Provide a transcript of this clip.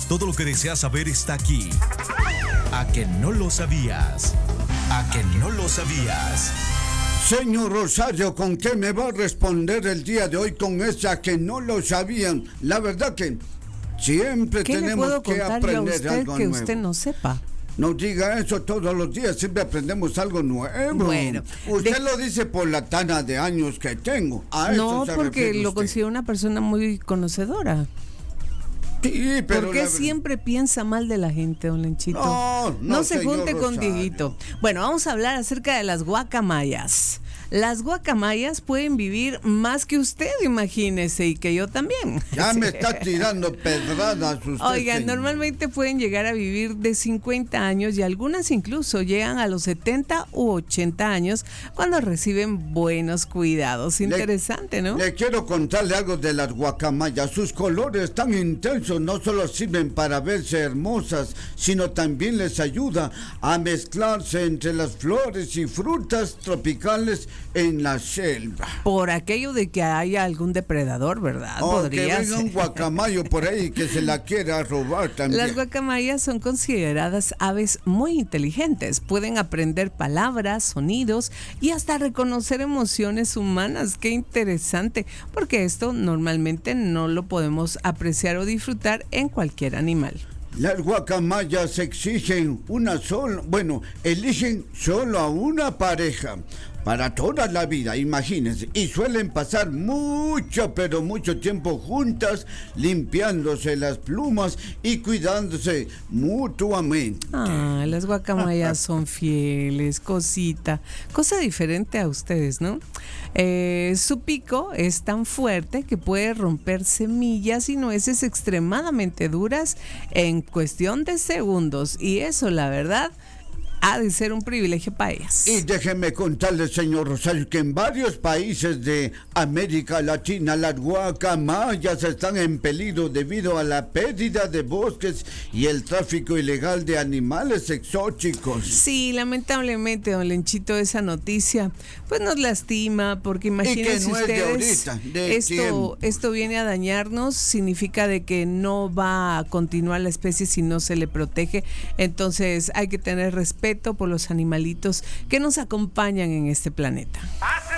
Todo lo que deseas saber está aquí. ¿A que no lo sabías? ¿A que no lo sabías? Señor Rosario, ¿con qué me va a responder el día de hoy con esa que no lo sabían? La verdad que siempre tenemos que aprender algo que nuevo. Usted no sepa. No diga eso todos los días, siempre aprendemos algo nuevo. Bueno, usted lo dice por la tana de años que tengo. No, porque lo considero una persona muy conocedora. Sí, pero ¿por qué siempre piensa mal de la gente, don Lenchito? No se junte con Dieguito. Bueno, vamos a hablar acerca de las guacamayas. Las guacamayas pueden vivir más que usted, imagínese, y que yo también. Ya me está tirando pedradas usted. Oigan, normalmente pueden llegar a vivir de 50 años y algunas incluso llegan a los 70 u 80 años cuando reciben buenos cuidados. Interesante, ¿no? Le quiero contarle algo de las guacamayas. Sus colores tan intensos no solo sirven para verse hermosas, sino también les ayuda a mezclarse entre las flores y frutas tropicales en la selva. Por aquello de que haya algún depredador, ¿verdad? Podría que venga un guacamayo por ahí que se la quiera robar también. Las guacamayas son consideradas aves muy inteligentes. Pueden aprender palabras, sonidos y hasta reconocer emociones humanas. Qué interesante, porque esto normalmente no lo podemos apreciar o disfrutar en cualquier animal. Las guacamayas eligen solo a una pareja para toda la vida, imagínense, y suelen pasar mucho, pero mucho tiempo juntas, limpiándose las plumas y cuidándose mutuamente. Las guacamayas son fieles, cosa diferente a ustedes, ¿no? Su pico es tan fuerte que puede romper semillas y nueces extremadamente duras en cuestión de segundos, y eso, la verdad, ha de ser un privilegio para ellas. Y déjeme contarle, señor Rosario, que en varios países de América Latina las guacamayas están en peligro debido a la pérdida de bosques y el tráfico ilegal de animales exóticos. Sí, lamentablemente, don Lenchito, esa noticia pues nos lastima, porque imagínense ustedes, esto viene a dañarnos, significa de que no va a continuar la especie si no se le protege. Entonces hay que tener respeto por los animalitos que nos acompañan en este planeta.